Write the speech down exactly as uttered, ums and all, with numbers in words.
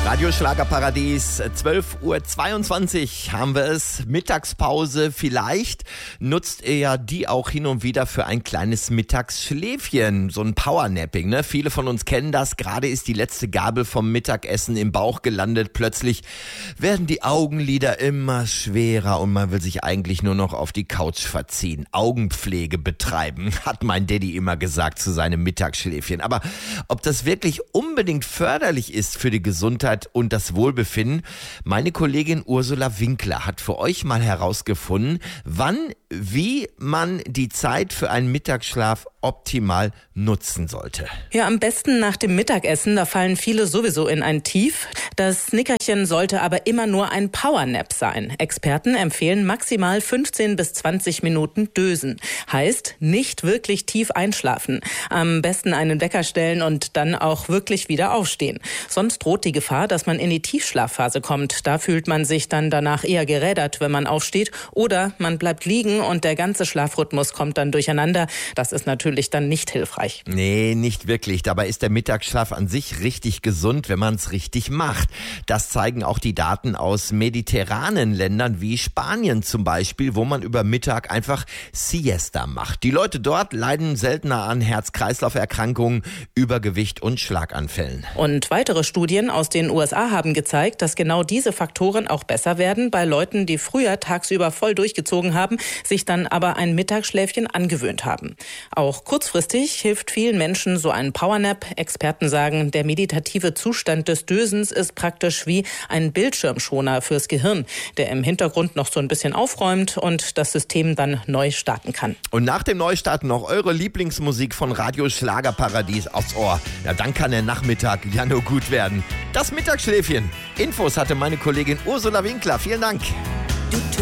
Radio Schlagerparadies, zwölf Uhr zweiundzwanzig haben wir es. Mittagspause, vielleicht nutzt ihr ja die auch hin und wieder für ein kleines Mittagsschläfchen, so ein Powernapping, ne? Viele von uns kennen das, gerade ist die letzte Gabel vom Mittagessen im Bauch gelandet, plötzlich werden die Augenlider immer schwerer und man will sich eigentlich nur noch auf die Couch verziehen, Augenpflege betreiben, hat mein Daddy immer gesagt zu seinem Mittagsschläfchen. Aber ob das wirklich unbedingt förderlich ist für die Gesundheit und das Wohlbefinden, meine Kollegin Ursula Winkler hat für euch mal herausgefunden, wann, wie man die Zeit für einen Mittagsschlaf optimal nutzen sollte. Ja, am besten nach dem Mittagessen, da fallen viele sowieso in ein Tief. Das Nickerchen sollte aber immer nur ein Powernap sein. Experten empfehlen maximal fünfzehn bis zwanzig Minuten Dösen. Heißt, nicht wirklich tief einschlafen. Am besten einen Wecker stellen und dann auch wirklich wieder aufstehen. Sonst droht die Gefahr, dass man in die Tiefschlafphase kommt. Da fühlt man sich dann danach eher gerädert, wenn man aufsteht. Oder man bleibt liegen und der ganze Schlafrhythmus kommt dann durcheinander. Das ist natürlich dann nicht hilfreich. Nee, nicht wirklich. Dabei ist der Mittagsschlaf an sich richtig gesund, wenn man es richtig macht. Das zeigen auch die Daten aus mediterranen Ländern wie Spanien zum Beispiel, wo man über Mittag einfach Siesta macht. Die Leute dort leiden seltener an Herz-Kreislauf-Erkrankungen, Übergewicht und Schlaganfällen. Und weitere Studien aus den U S A haben gezeigt, dass genau diese Faktoren auch besser werden bei Leuten, die früher tagsüber voll durchgezogen haben, sich dann aber ein Mittagsschläfchen angewöhnt haben. Auch kurzfristig hilft vielen Menschen so ein Powernap. Experten sagen, der meditative Zustand des Dösens ist praktisch wie ein Bildschirmschoner fürs Gehirn, der im Hintergrund noch so ein bisschen aufräumt und das System dann neu starten kann. Und nach dem Neustart noch eure Lieblingsmusik von Radio Schlagerparadies aufs Ohr. Ja, dann kann der Nachmittag ja nur gut werden. Das Mittagsschläfchen. Infos hatte meine Kollegin Ursula Winkler. Vielen Dank.